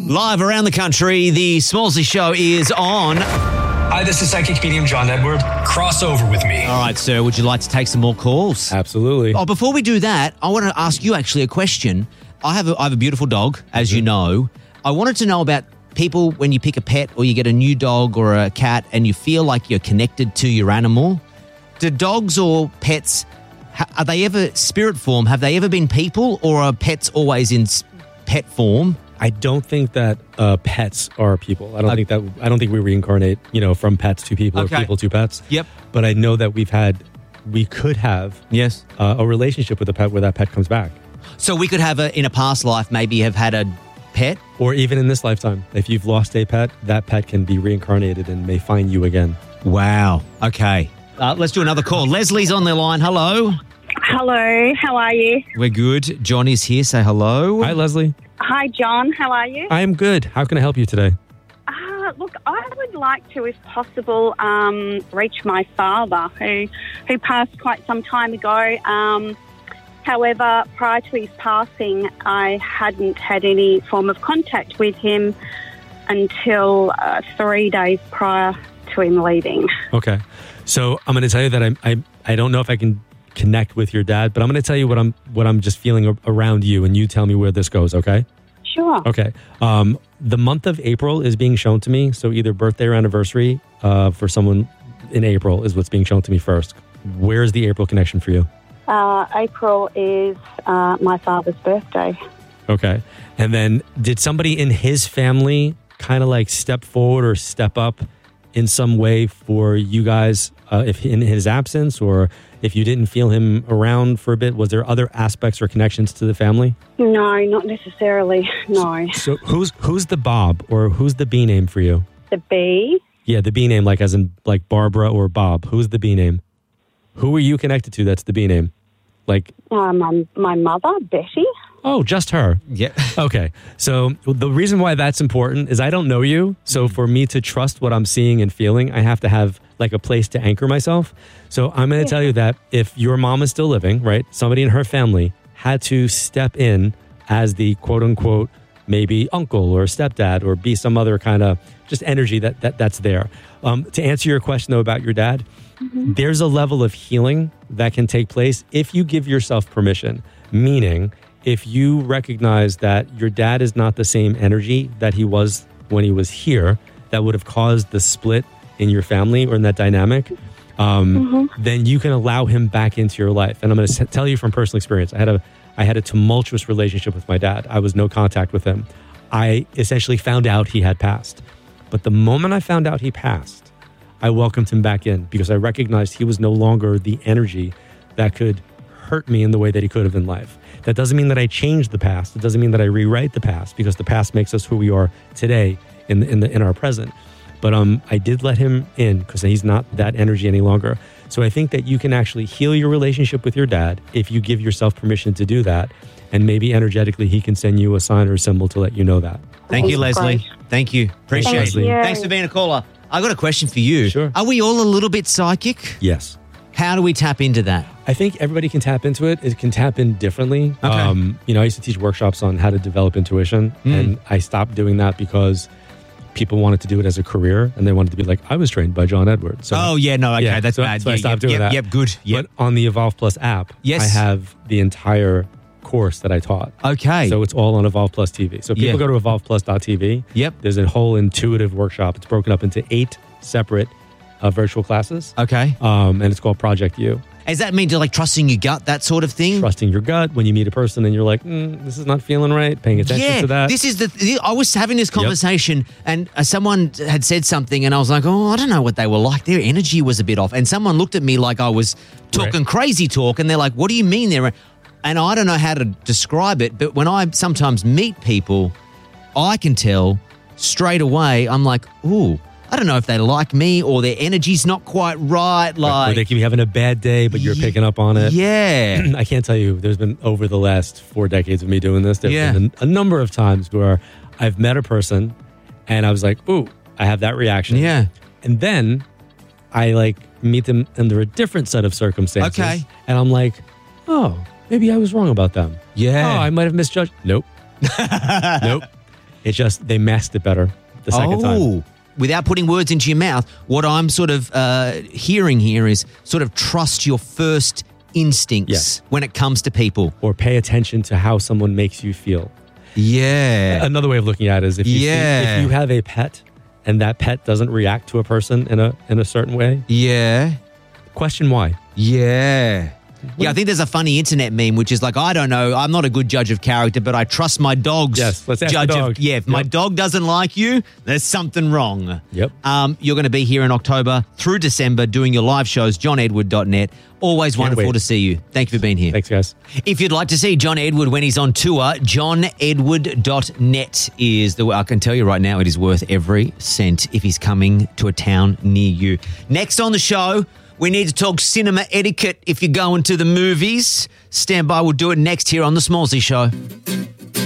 Live around the country, the Smallsy Show is on. Hi, this is psychic medium John Edward. Cross over with me. All right, sir, would you like to take some more calls? Absolutely. Oh, before we do that, I want to ask you actually a question. I have a beautiful dog, as you know. I wanted to know about people when you pick a pet or you get a new dog or a cat and you feel like you're connected to your animal. Do dogs or pets, are they ever spirit form? Have they ever been people, or are pets always in pet form? I don't think that pets are people. I don't think we reincarnate, from pets to people or people to pets. Yep. But I know that we could have Yes. a relationship with a pet where that pet comes back. So we could have in a past life maybe have had a pet? Or even in this lifetime. If you've lost a pet, that pet can be reincarnated and may find you again. Wow. Okay. Let's do another call. Leslie's on the line. Hello. Hello, how are you? We're good. John is here. Say hello. Hi, Leslie. Hi, John. How are you? I am good. How can I help you today? Look, I would like to, if possible, reach my father, who passed quite some time ago. However, prior to his passing, I hadn't had any form of contact with him until 3 days prior to him leaving. Okay. So I'm going to tell you that I don't know if I can connect with your dad, but I'm going to tell you what I'm just feeling around you, and you tell me where this goes, okay? Sure. Okay. The month of April is being shown to me, so either birthday or anniversary for someone in April is what's being shown to me first. Where's the April connection for you? April is my father's birthday. Okay. And then did somebody in his family kind of like step forward or step up in some way for you guys, if in his absence, or if you didn't feel him around for a bit? Was there other aspects or connections to the family? No, not necessarily, no. So who's the Bob, or who's the B name for you? The B? Yeah, the B name, like as in like Barbara or Bob. Who's the B name? Who are you connected to that's the B name? Like my mother, Betty. Oh, just her. Yeah. Okay. So the reason why that's important is I don't know you. So for me to trust what I'm seeing and feeling, I have to have like a place to anchor myself. So I'm going to tell you that if your mom is still living, right, somebody in her family had to step in as the quote unquote maybe uncle or stepdad, or be some other kind of just energy that's there. To answer your question though about your dad, there's a level of healing that can take place if you give yourself permission, meaning if you recognize that your dad is not the same energy that he was when he was here, that would have caused the split in your family or in that dynamic, then you can allow him back into your life. And I'm going to tell you from personal experience, I had a tumultuous relationship with my dad. I was no contact with him. I essentially found out he had passed. But the moment I found out he passed, I welcomed him back in because I recognized he was no longer the energy that could hurt me in the way that he could have in life. That doesn't mean that I changed the past. It doesn't mean that I rewrite the past, because the past makes us who we are today in our present. But I did let him in because he's not that energy any longer. So I think that you can actually heal your relationship with your dad if you give yourself permission to do that. And maybe energetically he can send you a sign or a symbol to let you know that. Thank you, Leslie. Thank you. Appreciate it. you. Thanks for being a caller. I got a question for you. Sure. Are we all a little bit psychic? Yes. How do we tap into that? I think everybody can tap into it. It can tap in differently. Okay. I used to teach workshops on how to develop intuition, and I stopped doing that because people wanted to do it as a career, and they wanted to be like, I was trained by John Edwards. So, that's so, bad. So I stopped doing that. Yep, good. Yep. But on the Evolve Plus app, Yes. I have the entire course that I taught. Okay. So it's all on Evolve Plus TV. So people go to evolveplus.tv. Yep. There's a whole intuitive workshop. It's broken up into 8 separate virtual classes. Okay. And it's called Project You. Does that mean like trusting your gut, that sort of thing? Trusting your gut when you meet a person and you're like, this is not feeling right, paying attention to that. This is I was having this conversation and someone had said something and I was like, I don't know what they were like. Their energy was a bit off. And someone looked at me like I was talking crazy talk, and they're like, what do you mean they're... And I don't know how to describe it, but when I sometimes meet people, I can tell straight away, I'm like, ooh, I don't know if they like me or their energy's not quite right. Or they can be having a bad day, but you're picking up on it. Yeah. I can't tell you, there's been over the last 4 decades of me doing this, there's been a number of times where I've met a person and I was like, ooh, I have that reaction. Yeah. And then I like meet them under a different set of circumstances. Okay. And I'm like, oh, maybe I was wrong about them. Yeah. Oh, I might have misjudged. Nope. Nope. It's just they masked it better the second time. Without putting words into your mouth, what I'm sort of hearing here is sort of trust your first instincts when it comes to people. Or pay attention to how someone makes you feel. Yeah. Another way of looking at it is if you have a pet and that pet doesn't react to a person in a certain way. Yeah. Question why. Yeah. Yeah, I think there's a funny internet meme, which is like, I don't know, I'm not a good judge of character, but I trust my dog's let's ask judge the dog. of... Yeah, if my dog doesn't like you, there's something wrong. Yep. You're going to be here in October through December doing your live shows, johnedward.net. Always wonderful to see you. Thank you for being here. Thanks, guys. If you'd like to see John Edward when he's on tour, johnedward.net is the way. I can tell you right now, it is worth every cent if he's coming to a town near you. Next on the show, we need to talk cinema etiquette if you're going to the movies. Stand by, we'll do it next here on The Smallzy Show.